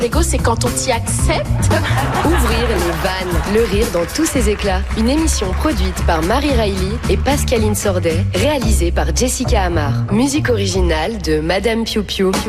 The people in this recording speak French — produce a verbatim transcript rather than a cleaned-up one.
L'ego, c'est quand on t'y accepte. Ouvrir les vannes, le rire dans tous ses éclats. Une émission produite par Marie Riley et Pascaline Sordet, réalisée par Jessica Amar. Musique originale de Madame Piu Piu.